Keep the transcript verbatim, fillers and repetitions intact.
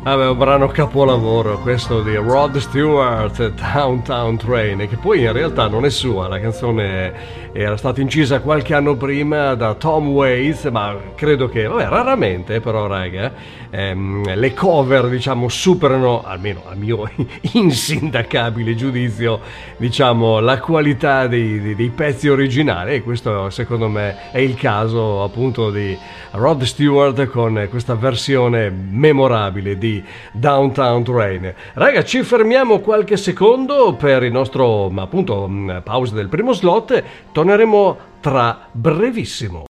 Vabbè, un brano capolavoro questo di Rod Stewart, Downtown Train, che poi in realtà non è sua, la canzone era stata incisa qualche anno prima da Tom Waits, ma credo che, vabbè, raramente però, raga, ehm, le cover, diciamo, superano, almeno a mio insindacabile giudizio, diciamo, la qualità dei, dei, dei pezzi originali, e questo secondo me è il caso appunto di Rod Stewart con questa versione memorabile di Downtown Train. Raga, ci fermiamo qualche secondo per il nostro appunto pausa del primo slot, torneremo tra brevissimo.